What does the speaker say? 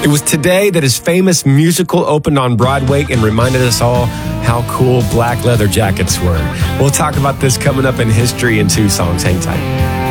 It was today that his famous musical opened on Broadway and reminded us all how cool black leather jackets were. We'll talk about this coming up in history in 2 songs. Hang tight.